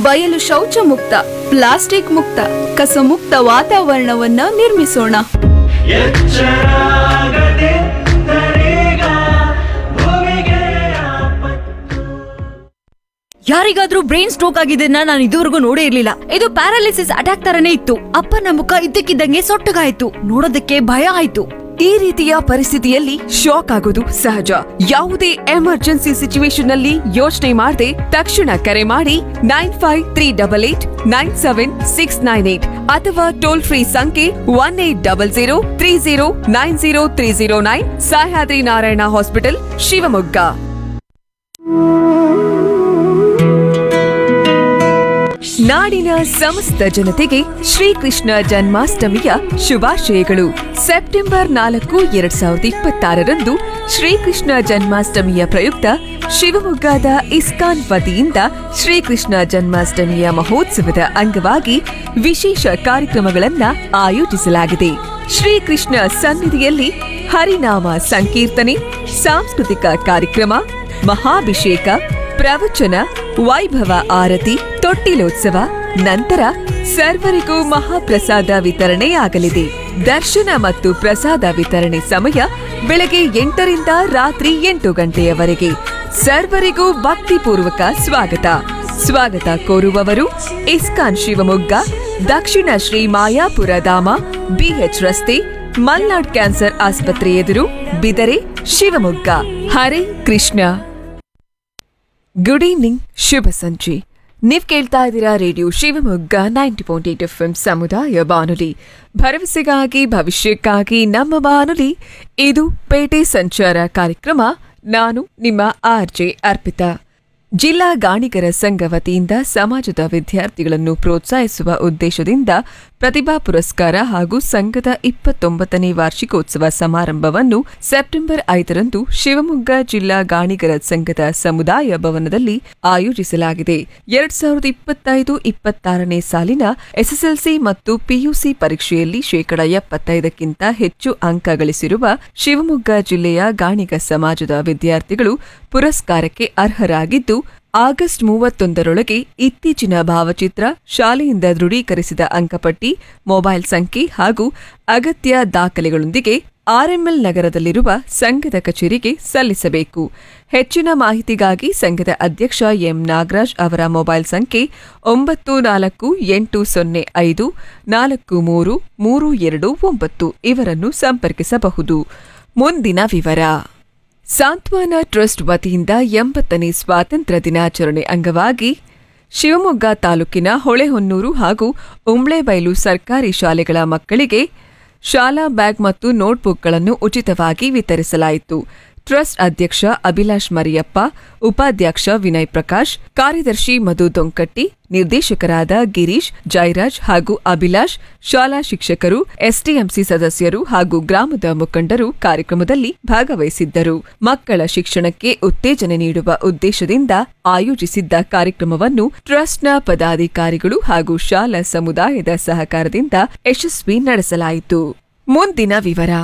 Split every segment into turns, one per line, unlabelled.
ಬಯಲು ಶೌಚ ಮುಕ್ತ, ಪ್ಲಾಸ್ಟಿಕ್ ಮುಕ್ತ, ಕಸ ಮುಕ್ತ ವಾತಾವರಣವನ್ನ ನಿರ್ಮಿಸೋಣ.
ಯಾರಿಗಾದ್ರೂ ಬ್ರೈನ್ ಸ್ಟ್ರೋಕ್ ಆಗಿದ್ದನ್ನ ನಾನು ಇದುವರೆಗೂ ನೋಡೇ ಇರ್ಲಿಲ್ಲ. ಇದು ಪ್ಯಾರಾಲಿಸಿಸ್ ಅಟ್ಯಾಕ್ ತರನೇ ಇತ್ತು. ಅಪ್ಪನ ಮುಖ ಇದ್ದಕ್ಕಿದ್ದಂಗೆ ಸೊಟ್ಟಗಾಯ್ತು. ನೋಡೋದಕ್ಕೆ ಭಯ ಆಯ್ತು.
ಈ ರೀತಿಯ ಪರಿಸ್ಥಿತಿಯಲ್ಲಿ ಶಾಕ್ ಆಗೋದು ಸಹಜ. ಯಾವುದೇ ಎಮರ್ಜೆನ್ಸಿ ಸಿಚುವೇಶನ್ ನಲ್ಲಿ ಯೋಚನೆ ಮಾಡದೆ ತಕ್ಷಣ ಕರೆ ಮಾಡಿ 9538897698 ಅಥವಾ ಟೋಲ್ ಫ್ರೀ ಸಂಖ್ಯೆ 180030900309 ಸಹ್ಯಾದ್ರಿ ನಾರಾಯಣ ಹಾಸ್ಪಿಟಲ್, ಶಿವಮೊಗ್ಗ. ನಾಡಿನ ಸಮಸ್ತ ಜನತೆಗೆ ಶ್ರೀಕೃಷ್ಣ ಜನ್ಮಾಷ್ಟಮಿಯ ಶುಭಾಶಯಗಳು. ಸೆಪ್ಟೆಂಬರ್ 4, 2026ರಂದು ಶ್ರೀಕೃಷ್ಣ ಜನ್ಮಾಷ್ಟಮಿಯ ಪ್ರಯುಕ್ತ ಶಿವಮೊಗ್ಗದ ಇಸ್ಕಾನ್ ವತಿಯಿಂದ ಶ್ರೀಕೃಷ್ಣ ಜನ್ಮಾಷ್ಟಮಿಯ ಮಹೋತ್ಸವದ ಅಂಗವಾಗಿ ವಿಶೇಷ ಕಾರ್ಯಕ್ರಮಗಳನ್ನು ಆಯೋಜಿಸಲಾಗಿದೆ. ಶ್ರೀಕೃಷ್ಣ ಸನ್ನಿಧಿಯಲ್ಲಿ ಹರಿನಾಮ ಸಂಕೀರ್ತನೆ, ಸಾಂಸ್ಕೃತಿಕ ಕಾರ್ಯಕ್ರಮ, ಮಹಾಭಿಷೇಕ, ಪ್ರವಚನ, ವೈಭವ ಆರತಿ, ತೊಟ್ಟಿಲೋತ್ಸವ, ನಂತರ ಸರ್ವರಿಗೂ ಮಹಾಪ್ರಸಾದ ವಿತರಣೆಯಾಗಲಿದೆ. ದರ್ಶನ ಮತ್ತು ಪ್ರಸಾದ ವಿತರಣೆ ಸಮಯ ಬೆಳಗ್ಗೆ 8ರಿಂದ ರಾತ್ರಿ 8 ಗಂಟೆಯವರೆಗೆ. ಸರ್ವರಿಗೂ ಭಕ್ತಿಪೂರ್ವಕ ಸ್ವಾಗತ ಕೋರುವವರು ಇಸ್ಕಾನ್ ಶಿವಮೊಗ್ಗ, ದಕ್ಷಿಣ ಶ್ರೀ ಮಾಯಾಪುರ ಧಾಮ, BH ರಸ್ತೆ, ಮಲ್ನಾಡ್ ಕ್ಯಾನ್ಸರ್ ಆಸ್ಪತ್ರೆ ಎದುರು, ಬಿದರೆ, ಶಿವಮೊಗ್ಗ. ಹರೇ ಕೃಷ್ಣ. ಗುಡ್ ಈವ್ನಿಂಗ್, ಶುಭ ಸಂಜೆ. ನೀವ್ ಕೇಳ್ತಾ ಇದ್ದೀರಾ ರೇಡಿಯೋ ಶಿವಮೊಗ್ಗ 90.8 FM ಸಮುದಾಯ ಬಾನುಲಿ, ಭರವಸೆಗಾಗಿ ಭವಿಷ್ಯಕ್ಕಾಗಿ ನಮ್ಮ ಬಾನುಲಿ. ಇದು ಪೇಟೆ ಸಂಚಾರ ಕಾರ್ಯಕ್ರಮ. ನಾನು ನಿಮ್ಮ RJ ಅರ್ಪಿತಾ. ಜಿಲ್ಲಾ ಗಾಣಿಗರ ಸಂಘ ವತಿಯಿಂದ ಸಮಾಜದ ವಿದ್ಯಾರ್ಥಿಗಳನ್ನು ಪ್ರೋತ್ಸಾಹಿಸುವ ಉದ್ದೇಶದಿಂದ ಪ್ರತಿಭಾ ಪುರಸ್ಕಾರ ಹಾಗೂ ಸಂಘದ 29ನೇ ವಾರ್ಷಿಕೋತ್ಸವ ಸಮಾರಂಭವನ್ನು ಸೆಪ್ಟೆಂಬರ್ 5ರಂದು ಶಿವಮೊಗ್ಗ ಜಿಲ್ಲಾ ಗಾಣಿಗರ ಸಂಘದ ಸಮುದಾಯ ಭವನದಲ್ಲಿ ಆಯೋಜಿಸಲಾಗಿದೆ. 2025-26ನೇ ಸಾಲಿನ SSLC ಮತ್ತು PUC ಪರೀಕ್ಷೆಯಲ್ಲಿ 75%ಕ್ಕಿಂತ ಹೆಚ್ಚು ಅಂಕ ಗಳಿಸಿರುವ ಶಿವಮೊಗ್ಗ ಜಿಲ್ಲೆಯ ಗಾಣಿಗ ಸಮಾಜದ ವಿದ್ಯಾರ್ಥಿಗಳು ಪುರಸ್ಕಾರಕ್ಕೆ ಅರ್ಹರಾಗಿದ್ದು, ಆಗಸ್ಟ್ 31ರೊಳಗೆ ಇತ್ತೀಚಿನ ಭಾವಚಿತ್ರ, ಶಾಲೆಯಿಂದ ದೃಢೀಕರಿಸಿದ ಅಂಕಪಟ್ಟಿ, ಮೊಬೈಲ್ ಸಂಖ್ಯೆ ಹಾಗೂ ಅಗತ್ಯ ದಾಖಲೆಗಳೊಂದಿಗೆ RML ನಗರದಲ್ಲಿರುವ ಸಂಘದ ಕಚೇರಿಗೆ ಸಲ್ಲಿಸಬೇಕು. ಹೆಚ್ಚಿನ ಮಾಹಿತಿಗಾಗಿ ಸಂಘದ ಅಧ್ಯಕ್ಷ ಎಂ ನಾಗರಾಜ್ ಅವರ ಮೊಬೈಲ್ ಸಂಖ್ಯೆ 9485433329 ಇವರನ್ನು ಸಂಪರ್ಕಿಸಬಹುದು. ಮುಂದಿನ ವಿವರ. ಸಾಂತ್ವನ ಟ್ರಸ್ಟ್ ವತಿಯಿಂದ 80ನೇ ಸ್ವಾತಂತ್ರ್ಯ ದಿನಾಚರಣೆ ಅಂಗವಾಗಿ ಶಿವಮೊಗ್ಗ ತಾಲೂಕಿನ ಹೊಳೆಹೊನ್ನೂರು ಹಾಗೂ ಉಂಬ್ಳೆಬೈಲು ಸರ್ಕಾರಿ ಶಾಲೆಗಳ ಮಕ್ಕಳಿಗೆ ಶಾಲಾ ಬ್ಯಾಗ್ ಮತ್ತು ನೋಟ್ಬುಕ್ಗಳನ್ನು ಉಚಿತವಾಗಿ ವಿತರಿಸಲಾಯಿತು. ಟ್ರಸ್ಟ್ ಅಧ್ಯಕ್ಷ ಅಭಿಲಾಷ್ ಮರಿಯಪ್ಪ, ಉಪಾಧ್ಯಕ್ಷ ವಿನಯ್ ಪ್ರಕಾಶ್, ಕಾರ್ಯದರ್ಶಿ ಮಧು ದೊಂಕಟ್ಟಿ, ನಿರ್ದೇಶಕರಾದ ಗಿರೀಶ್, ಜಯರಾಜ್ ಹಾಗೂ ಅಭಿಲಾಷ್, ಶಾಲಾ ಶಿಕ್ಷಕರು, ಎಸ್ಟಿಎಂಸಿ ಸದಸ್ಯರು ಹಾಗೂ ಗ್ರಾಮದ ಮುಖಂಡರು ಕಾರ್ಯಕ್ರಮದಲ್ಲಿ ಭಾಗವಹಿಸಿದ್ದರು. ಮಕ್ಕಳ ಶಿಕ್ಷಣಕ್ಕೆ ಉತ್ತೇಜನ ನೀಡುವ ಉದ್ದೇಶದಿಂದ ಆಯೋಜಿಸಿದ್ದ ಕಾರ್ಯಕ್ರಮವನ್ನು ಟ್ರಸ್ಟ್ನ ಪದಾಧಿಕಾರಿಗಳು ಹಾಗೂ ಶಾಲಾ ಸಮುದಾಯದ ಸಹಕಾರದಿಂದ ಯಶಸ್ವಿ ನಡೆಸಲಾಯಿತು. ಮುಂದಿನ ವಿವರ.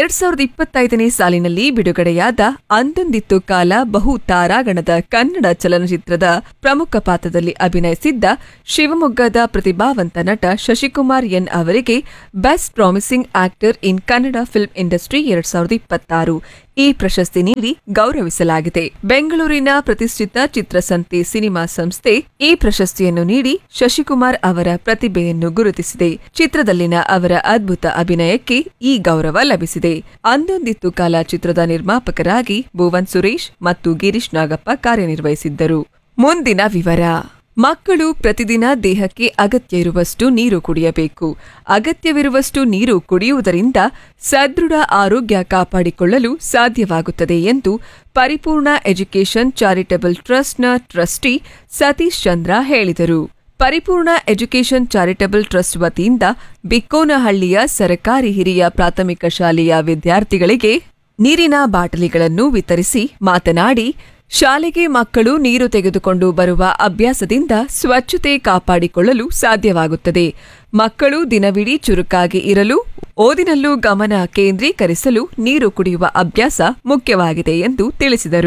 2025ನೇ ಸಾಲಿನಲ್ಲಿ ಬಿಡುಗಡೆಯಾದ ಅಂದೊಂದಿತ್ತು ಕಾಲ ಬಹು ತಾರಾಗಣದ ಕನ್ನಡ ಚಲನಚಿತ್ರದ ಪ್ರಮುಖ ಪಾತ್ರದಲ್ಲಿ ಅಭಿನಯಿಸಿದ್ದ ಶಿವಮೊಗ್ಗದ ಪ್ರತಿಭಾವಂತ ನಟ ಶಶಿಕುಮಾರ್ ಎನ್ ಅವರಿಗೆ ಬೆಸ್ಟ್ ಪ್ರಾಮಿಸಿಂಗ್ ಆಕ್ಟರ್ ಇನ್ ಕನ್ನಡ ಫಿಲ್ಮ್ ಇಂಡಸ್ಟ್ರಿ 2026 ಈ ಪ್ರಶಸ್ತಿ ನೀಡಿ ಗೌರವಿಸಲಾಗಿದೆ. ಬೆಂಗಳೂರಿನ ಪ್ರತಿಷ್ಠಿತ ಚಿತ್ರಸಂತೆ ಸಿನಿಮಾ ಸಂಸ್ಥೆ ಈ ಪ್ರಶಸ್ತಿಯನ್ನು ನೀಡಿ ಶಶಿಕುಮಾರ್ ಅವರ ಪ್ರತಿಭೆಯನ್ನು ಗುರುತಿಸಿದೆ. ಚಿತ್ರದಲ್ಲಿನ ಅವರ ಅದ್ಭುತ ಅಭಿನಯಕ್ಕೆ ಈ ಗೌರವ ಲಭಿಸಿದೆ. ಅಂದೊಂದಿತ್ತು ಕಾಲ ಚಿತ್ರದ ನಿರ್ಮಾಪಕರಾಗಿ ಭುವನ್ ಸುರೇಶ್ ಮತ್ತು ಗಿರೀಶ್ ನಾಗಪ್ಪ ಕಾರ್ಯನಿರ್ವಹಿಸಿದ್ದರು. ಮುಂದಿನ ವಿವರ. ಮಕ್ಕಳು ಪ್ರತಿದಿನ ದೇಹಕ್ಕೆ ಅಗತ್ಯ ಇರುವಷ್ಟು ನೀರು ಕುಡಿಯಬೇಕು. ಅಗತ್ಯವಿರುವಷ್ಟು ನೀರು ಕುಡಿಯುವುದರಿಂದ ಸದೃಢ ಆರೋಗ್ಯ ಕಾಪಾಡಿಕೊಳ್ಳಲು ಸಾಧ್ಯವಾಗುತ್ತದೆ ಎಂದು ಪರಿಪೂರ್ಣ ಎಜುಕೇಷನ್ ಚಾರಿಟಬಲ್ ಟ್ರಸ್ಟ್ನ ಟ್ರಸ್ಟಿ ಸತೀಶ್ ಚಂದ್ರ ಹೇಳಿದರು. ಪರಿಪೂರ್ಣ ಎಜುಕೇಷನ್ ಚಾರಿಟಬಲ್ ಟ್ರಸ್ಟ್ ವತಿಯಿಂದ ಬಿಕ್ಕೋನಹಳ್ಳಿಯ ಸರಕಾರಿ ಹಿರಿಯ ಪ್ರಾಥಮಿಕ ಶಾಲೆಯ ವಿದ್ಯಾರ್ಥಿಗಳಿಗೆ ನೀರಿನ ಬಾಟಲಿಗಳನ್ನು ವಿತರಿಸಿ ಮಾತನಾಡಿ, ಶಾಲೆಗೆ ಮಕ್ಕಳು ನೀರು ತೆಗೆದುಕೊಂಡು ಬರುವ ಅಭ್ಯಾಸದಿಂದ ಸ್ವಚ್ಛತೆ ಕಾಪಾಡಿಕೊಳ್ಳಲು ಸಾಧ್ಯವಾಗುತ್ತದೆ. ಮಕ್ಕಳು ದಿನವಿಡೀ ಚುರುಕಾಗಿ ಇರಲು, ಓದಿನಲ್ಲೂ ಗಮನ ಕೇಂದ್ರೀಕರಿಸಲು ನೀರು ಕುಡಿಯುವ ಅಭ್ಯಾಸ ಮುಖ್ಯವಾಗಿದೆ ಎಂದು ತಿಳಿಸಿದರು.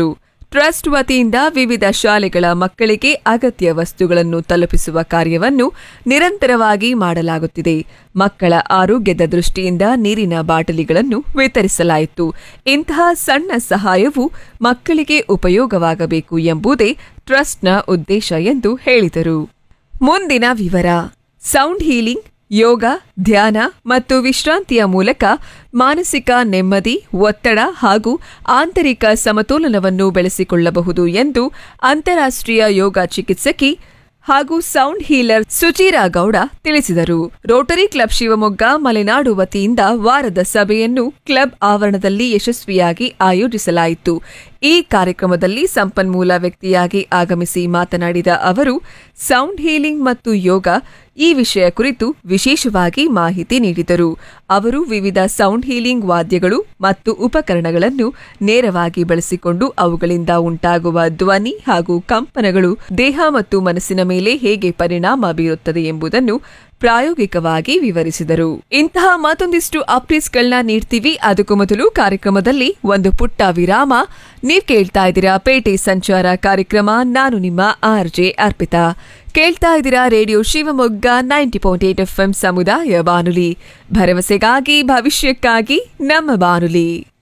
ಟ್ರಸ್ಟ್ ವತಿಯಿಂದ ವಿವಿಧ ಶಾಲೆಗಳ ಮಕ್ಕಳಿಗೆ ಅಗತ್ಯ ವಸ್ತುಗಳನ್ನು ತಲುಪಿಸುವ ಕಾರ್ಯವನ್ನು ನಿರಂತರವಾಗಿ ಮಾಡಲಾಗುತ್ತಿದೆ. ಮಕ್ಕಳ ಆರೋಗ್ಯದ ದೃಷ್ಟಿಯಿಂದ ನೀರಿನ ಬಾಟಲಿಗಳನ್ನು ವಿತರಿಸಲಾಯಿತು. ಇಂತಹ ಸಣ್ಣ ಸಹಾಯವು ಮಕ್ಕಳಿಗೆ ಉಪಯೋಗವಾಗಬೇಕು ಎಂಬುದೇ ಟ್ರಸ್ಟ್ನ ಉದ್ದೇಶ ಎಂದು ಹೇಳಿದರು. ಮುಂದಿನ ವಿವರ. ಸೌಂಡ್ ಹೀಲಿಂಗ್, ಯೋಗ, ಧ್ಯಾನ ಮತ್ತು ವಿಶ್ರಾಂತಿಯ ಮೂಲಕ ಮಾನಸಿಕ ನೆಮ್ಮದಿ, ಒತ್ತಡ ಹಾಗೂ ಆಂತರಿಕ ಸಮತೋಲನವನ್ನು ಬೆಳೆಸಿಕೊಳ್ಳಬಹುದು ಎಂದು ಅಂತಾರಾಷ್ಟ್ರೀಯ ಯೋಗ ಚಿಕಿತ್ಸಕಿ ಹಾಗೂ ಸೌಂಡ್ ಹೀಲರ್ ಸುಚೀರಾ ಗೌಡ ತಿಳಿಸಿದರು. ರೋಟರಿ ಕ್ಲಬ್ ಶಿವಮೊಗ್ಗ ಮಲೆನಾಡು ವತಿಯಿಂದ ವಾರದ ಸಭೆಯನ್ನು ಕ್ಲಬ್ ಆವರಣದಲ್ಲಿ ಯಶಸ್ವಿಯಾಗಿ ಆಯೋಜಿಸಲಾಯಿತು. ಈ ಕಾರ್ಯಕ್ರಮದಲ್ಲಿ ಸಂಪನ್ಮೂಲ ವ್ಯಕ್ತಿಯಾಗಿ ಆಗಮಿಸಿ ಮಾತನಾಡಿದ ಅವರು, ಸೌಂಡ್ ಹೀಲಿಂಗ್ ಮತ್ತು ಯೋಗ ಈ ವಿಷಯ ಕುರಿತು ವಿಶೇಷವಾಗಿ ಮಾಹಿತಿ ನೀಡಿದರು. ಅವರು ವಿವಿಧ ಸೌಂಡ್ ಹೀಲಿಂಗ್ ವಾದ್ಯಗಳು ಮತ್ತು ಉಪಕರಣಗಳನ್ನು ನೇರವಾಗಿ ಬಳಸಿಕೊಂಡು ಅವುಗಳಿಂದ ಉಂಟಾಗುವ ಧ್ವನಿ ಹಾಗೂ ಕಂಪನಗಳು ದೇಹ ಮತ್ತು ಮನಸ್ಸಿನ ಮೇಲೆ ಹೇಗೆ ಪರಿಣಾಮ ಬೀರುತ್ತದೆ ಎಂಬುದನ್ನು ಪ್ರಾಯೋಗಿಕವಾಗಿ ವಿವರಿಸಿದರು. ಇಂತಹ ಮತ್ತೊಂದಿಷ್ಟು ಅಪ್ಡೇಟ್ಸ್ಗಳನ್ನ ನೀಡ್ತೀವಿ. ಅದಕ್ಕೂ ಮೊದಲು ಕಾರ್ಯಕ್ರಮದಲ್ಲಿ ಒಂದು ಪುಟ್ಟ ವಿರಾಮ. ನೀವ್ ಕೇಳ್ತಾ ಇದ್ದೀರಾ ಪೇಟೆ ಸಂಚಾರ ಕಾರ್ಯಕ್ರಮ. ನಾನು ನಿಮ್ಮ RJ ಅರ್ಪಿತಾ. ಕೇಳ್ತಾ ಇದ್ದೀರಾ ರೇಡಿಯೋ ಶಿವಮೊಗ್ಗ 90.8 FM ಸಮುದಾಯ ಬಾನುಲಿ. ಭರವಸೆಗಾಗಿ ಭವಿಷ್ಯಕ್ಕಾಗಿ ನಮ್ಮ ಬಾನುಲಿ.